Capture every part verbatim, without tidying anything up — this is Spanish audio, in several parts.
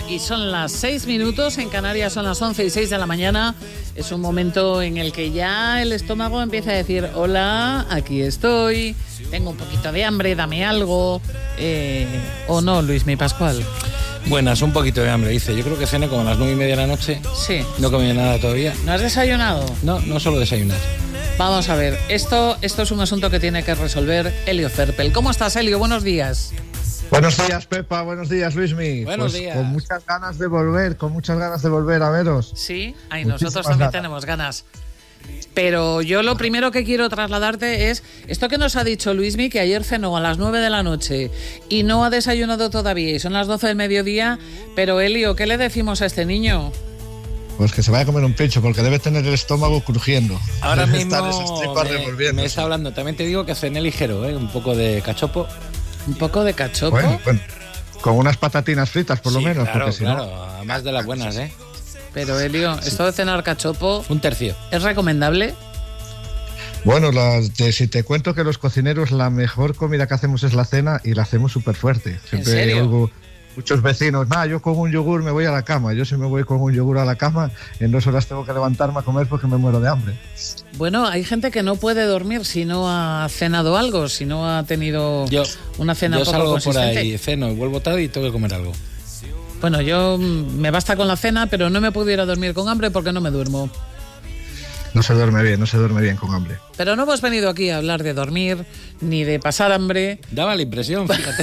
y son las seis minutos, en Canarias son las once y seis de la mañana. Es un momento en el que ya el estómago empieza a decir, hola, aquí estoy, tengo un poquito de hambre, dame algo, eh, o no, Luismi Pascual. Buenas, un poquito de hambre, dice. Yo creo que cené como a las nueve y media de la noche. Sí. No comí nada todavía. ¿No has desayunado? No, no solo desayunar. Vamos a ver, esto, esto es un asunto que tiene que resolver Elio Cerpel. ¿Cómo estás, Elio? Buenos días. Buenos días, Pepa. Buenos días, Luismi. Buenos pues días. Con muchas ganas de volver, con muchas ganas de volver a veros. Sí, ay, Muchísimas nosotros también ganas. tenemos ganas. Pero yo lo primero que quiero trasladarte es esto que nos ha dicho Luismi, que ayer cenó a las nueve de la noche y no ha desayunado todavía y son las doce del mediodía. Pero, Elio, ¿qué le decimos a este niño? Pues que se vaya a comer un pecho, porque debe tener el estómago crujiendo. Ahora Debe mismo estar esas tripas me, revolviéndose. me está hablando. También te digo que cené ligero, ¿eh? Un poco de cachopo. ¿Un poco de cachopo? Bueno, bueno, con unas patatinas fritas, por lo Sí, menos. claro, porque si claro. no... Más de las buenas, ¿eh? Pero, Elio, esto de cenar cachopo, Un tercio. ¿es recomendable? Bueno, las de- si te cuento que los cocineros la mejor comida que hacemos es la cena y la hacemos súper fuerte. Siempre serio? oigo muchos vecinos, nada, yo con un yogur me voy a la cama. Yo si me voy con un yogur a la cama, en dos horas tengo que levantarme a comer porque me muero de hambre. Bueno, hay gente que no puede dormir si no ha cenado algo, si no ha tenido Yo, una cena yo poco salgo por consistente. ahí, ceno y vuelvo tarde y tengo que comer algo. Bueno, yo mm, me basta con la cena, pero no me puedo ir a dormir con hambre porque no me duermo. No se duerme bien, no se duerme bien con hambre. Pero no hemos venido aquí a hablar de dormir, ni de pasar hambre. Daba la impresión, fíjate.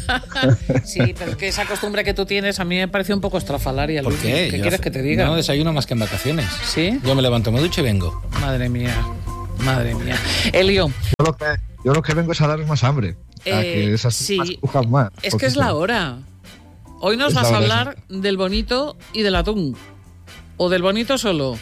Sí, pero es que esa costumbre que tú tienes a mí me parece un poco estrafalaria, ¿Por Luis. qué? ¿Qué Yo quieres hace- que te diga? No desayuno más que en vacaciones. ¿Sí? Yo me levanto, me ducho y vengo. Madre mía, madre mía. Elio, Yo lo que, yo lo que vengo es a daros más hambre. A Eh, que esas sí. tripas crujan más. es que es la poquito. hora. Hoy nos Es vas la a hora, hablar del bonito y del atún. O del bonito solo.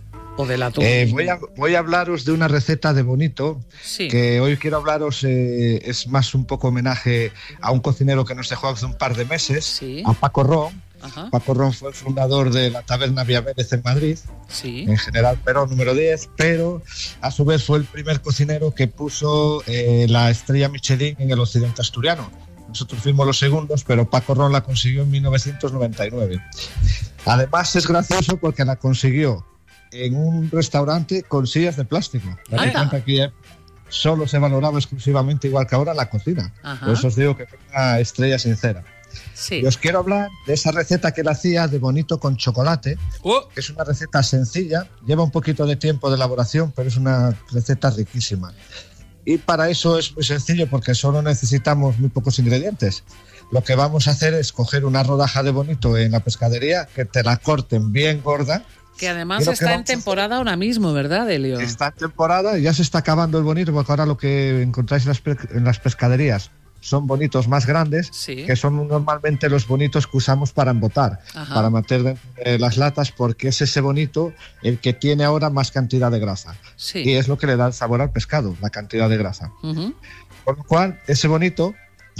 O del atún. Eh, voy, a, voy a hablaros de una receta de bonito, Sí. que hoy quiero hablaros, eh, es más un poco homenaje a un cocinero que nos dejó hace un par de meses, Sí. a Paco Ron. Ajá. Paco Ron fue el fundador de la taberna Vía Vélez en Madrid, Sí. en General Perón número diez, pero a su vez fue el primer cocinero que puso eh, la estrella Michelin en el occidente asturiano. Nosotros fuimos los segundos, pero Paco Ron la consiguió en mil novecientos noventa y nueve. Además es gracioso porque la consiguió en un restaurante con sillas de plástico. Date Anda. cuenta que ya solo se valoraba exclusivamente, igual que ahora, la cocina. Ajá. Por eso os digo que fue una estrella sincera. Sí. Y os quiero hablar de esa receta que él hacía de bonito con chocolate, ¡Oh! que es una receta sencilla, lleva un poquito de tiempo de elaboración, pero es una receta riquísima. Y para eso es muy sencillo porque solo necesitamos muy pocos ingredientes. Lo que vamos a hacer es coger una rodaja de bonito en la pescadería, que te la corten bien gorda. Que además Y lo que está en vamos a hacer- temporada ahora mismo, ¿verdad, Elio? Está en temporada y ya se está acabando el bonito, porque ahora lo que encontráis en las, pe- en las pescaderías son bonitos más grandes, Sí. que son normalmente los bonitos que usamos para embotar, Ajá. para meter dentro de las latas, porque es ese bonito el que tiene ahora más cantidad de grasa. Sí. Y es lo que le da el sabor al pescado, la cantidad de grasa. Ujú. Por lo cual, ese bonito,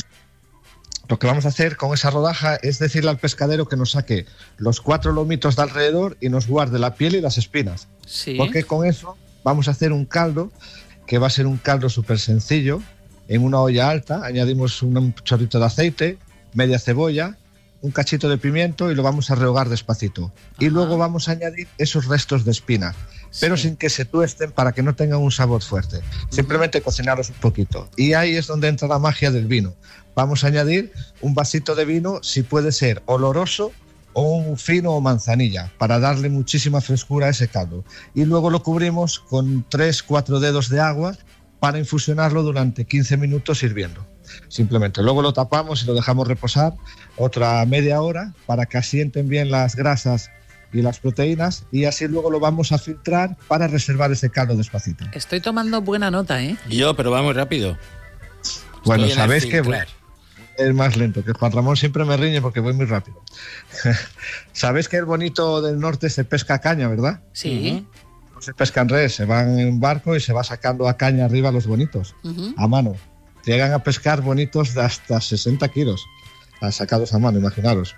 lo que vamos a hacer con esa rodaja es decirle al pescadero que nos saque los cuatro lomitos de alrededor y nos guarde la piel y las espinas. Sí. Porque con eso vamos a hacer un caldo que va a ser un caldo súper sencillo. En una olla alta añadimos un chorrito de aceite, media cebolla, un cachito de pimiento y lo vamos a rehogar despacito. Y Ajá. luego vamos a añadir esos restos de espina, pero Sí. sin que se tuesten para que no tengan un sabor fuerte. Simplemente cocinarlos un poquito. Y ahí es donde entra la magia del vino. Vamos a añadir un vasito de vino, si puede ser oloroso o un fino o manzanilla, para darle muchísima frescura a ese caldo. Y luego lo cubrimos con tres cuatro dedos de agua para infusionarlo durante quince minutos hirviendo. Simplemente. Luego lo tapamos y lo dejamos reposar otra media hora para que asienten bien las grasas y las proteínas, y así luego lo vamos a filtrar para reservar ese caldo despacito. Estoy tomando buena nota, ¿eh? Y yo, pero va muy rápido. Bueno, Estoy en el sabéis que voy- filtrar. es más lento, que Juan Ramón siempre me riñe porque voy muy rápido. Sabéis que el bonito del norte se pesca a caña, ¿verdad? Sí. No se pesca en red, se van en un barco y se va sacando a caña arriba los bonitos, Ujú. a mano. Llegan a pescar bonitos de hasta sesenta kilos, sacados a mano, imaginaros.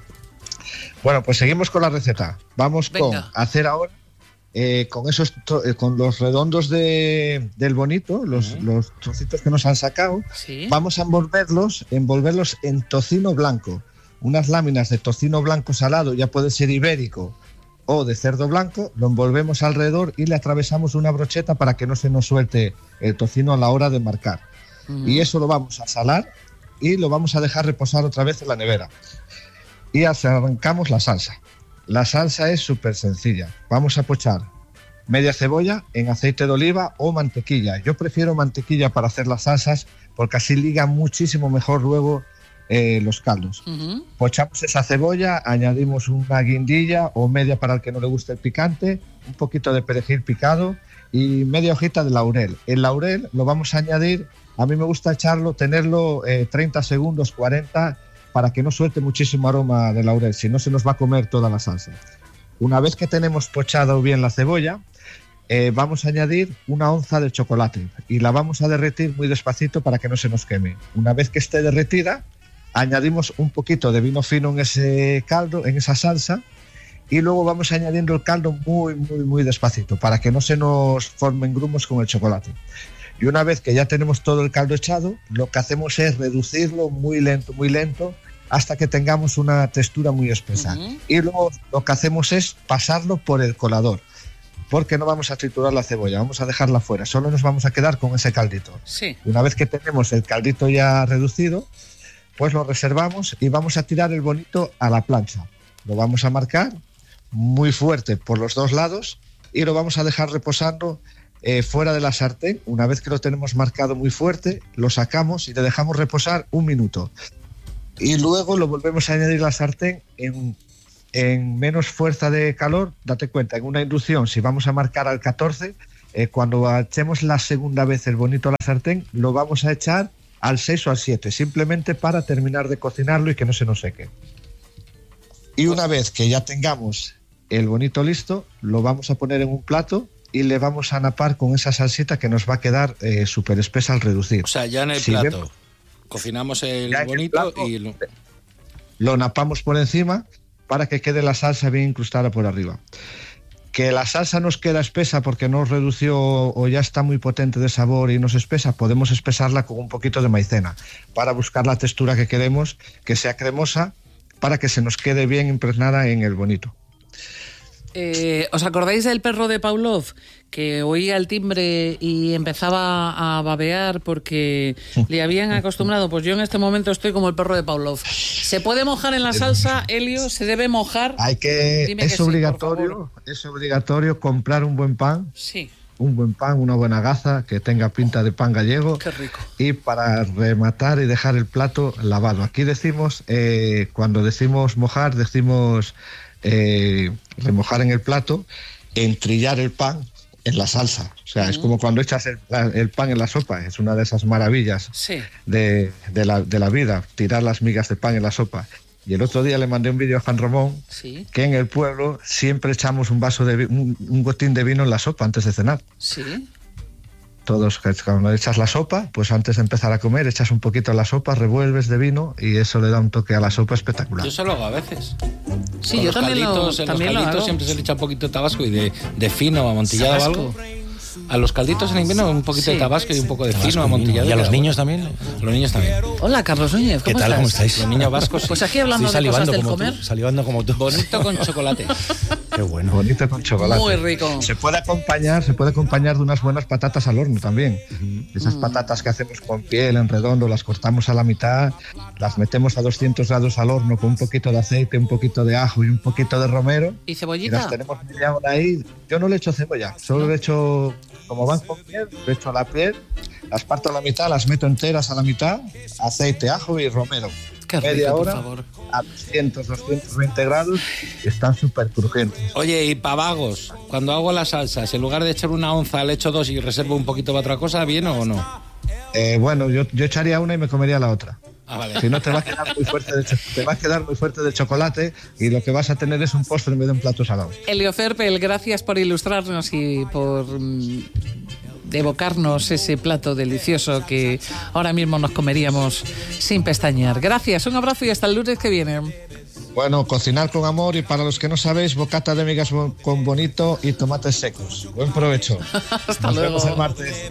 Bueno, pues seguimos con la receta. Vamos con Venga. hacer ahora, eh, con esos tro- eh, con los redondos de, del bonito, los, Ujú. los trocitos que nos han sacado, Sí. vamos a envolverlos, envolverlos en tocino blanco. unas láminas de tocino blanco salado, ya puede ser ibérico o de cerdo blanco, lo envolvemos alrededor y le atravesamos una brocheta para que no se nos suelte el tocino a la hora de marcar. Uh-huh. Y eso lo vamos a salar y lo vamos a dejar reposar otra vez en la nevera. Y arrancamos la salsa. La salsa es súper sencilla. Vamos a pochar media cebolla en aceite de oliva o mantequilla. Yo prefiero mantequilla para hacer las salsas porque así liga muchísimo mejor luego eh, los caldos. Uh-huh. Pochamos esa cebolla, añadimos una guindilla o media para el que no le guste el picante, un poquito de perejil picado y media hojita de laurel. El laurel lo vamos a añadir, a mí me gusta echarlo, tenerlo eh, treinta segundos, cuarenta, para que no suelte muchísimo aroma de laurel, si no se nos va a comer toda la salsa. Una vez que tenemos pochado bien la cebolla, eh, vamos a añadir una onza de chocolate y la vamos a derretir muy despacito para que no se nos queme. Una vez que esté derretida, añadimos un poquito de vino fino en ese caldo, en esa salsa, y luego vamos añadiendo el caldo muy, muy, muy despacito para que no se nos formen grumos con el chocolate. Y una vez que ya tenemos todo el caldo echado, lo que hacemos es reducirlo muy lento, muy lento, hasta que tengamos una textura muy espesa. Uh-huh. Y luego lo que hacemos es pasarlo por el colador, porque no vamos a triturar la cebolla, vamos a dejarla fuera, solo nos vamos a quedar con ese caldito. Sí. Una vez que tenemos el caldito ya reducido, pues lo reservamos y vamos a tirar el bonito a la plancha. Lo vamos a marcar muy fuerte por los dos lados y lo vamos a dejar reposando eh, fuera de la sartén. Una vez que lo tenemos marcado muy fuerte, lo sacamos y le dejamos reposar un minuto. Y luego lo volvemos a añadir a la sartén en, en menos fuerza de calor. Date cuenta, en una inducción, si vamos a marcar al catorce, eh, cuando echemos la segunda vez el bonito a la sartén, lo vamos a echar al seis o al siete, simplemente para terminar de cocinarlo y que no se nos seque. Y una vez que ya tengamos el bonito listo, lo vamos a poner en un plato y le vamos a napar con esa salsita que nos va a quedar eh, súper espesa al reducir. O sea, ya en el si plato vemos, cocinamos el bonito el plato, y lo... lo napamos por encima para que quede la salsa bien incrustada por arriba. Que la salsa nos queda espesa porque nos redució o ya está muy potente de sabor y nos espesa, podemos espesarla con un poquito de maicena para buscar la textura que queremos, que sea cremosa, para que se nos quede bien impregnada en el bonito. Eh, ¿Os acordáis del perro de Pavlov? Que oía el timbre y empezaba a babear porque le habían acostumbrado. Pues yo en este momento estoy como el perro de Pavlov. ¿Se puede mojar en la salsa, Elio? ¿Se debe mojar? Hay que, Dime es que obligatorio, sí, es obligatorio comprar un buen pan. Sí. Un buen pan, una buena gaza que tenga pinta de pan gallego. Qué rico. Y para rematar y dejar el plato lavado. Aquí decimos, eh, cuando decimos mojar, decimos eh, remojar en el plato, entrillar el pan en la salsa. O sea, uh-huh. es como cuando echas el, el pan en la sopa. Es una de esas maravillas sí. de, de, la, de la vida, tirar las migas de pan en la sopa. Y el otro día le mandé un vídeo a Juan Ramón, sí. que en el pueblo siempre echamos un vaso de un, un gotín de vino en la sopa antes de cenar. Sí. Todos, cuando echas la sopa, pues antes de empezar a comer, echas un poquito en la sopa, revuelves de vino y eso le da un toque a la sopa espectacular. Yo eso lo hago a veces. Sí, Con yo los también calditos, lo, en también los calditos lo siempre se le echa un poquito de tabasco y de, de fino, amontillado o algo. A los calditos en invierno un poquito sí. de tabasco y un poco de tabasco fino, amontillado. ¿Y a los niños también? A los niños también. Hola, Carlos Núñez, ¿cómo ¿Qué tal? estás? ¿Cómo estáis? Los niños vascos. Pues aquí hablando Estoy de cosas del como comer. Tú, salivando como tú. Bonito con chocolate. Qué bueno. Bonito con chocolate. Muy rico. Se puede acompañar, se puede acompañar de unas buenas patatas al horno también. Uh-huh. Esas mm. patatas que hacemos con piel en redondo, las cortamos a la mitad, las metemos a doscientos grados al horno con un poquito de aceite, un poquito de ajo y un poquito de romero. ¿Y cebollita? Y las tenemos media hora ahí. Yo no le echo cebolla, solo le echo, como van con piel, le echo a la piel, las parto a la mitad, las meto enteras a la mitad, aceite, ajo y romero. Qué rico, media hora por favor. A doscientos, doscientos veinte grados, están súper crujientes. Oye, y pavagos, cuando hago las salsas, en lugar de echar una onza, le echo dos y reservo un poquito para otra cosa, ¿bien o no? Eh, bueno, yo, yo echaría una y me comería la otra. Ah, vale. Si no, te va a quedar muy fuerte de, te va a quedar muy fuerte de chocolate y lo que vas a tener es un postre en vez de un plato salado. Elio Ferpel, gracias por ilustrarnos y por mm, evocarnos ese plato delicioso que ahora mismo nos comeríamos sin pestañear. Gracias, un abrazo y hasta el lunes que viene. Bueno, cocinar con amor y para los que no sabéis, bocata de migas con bonito y tomates secos. Buen provecho. Hasta Nos luego. vemos el martes.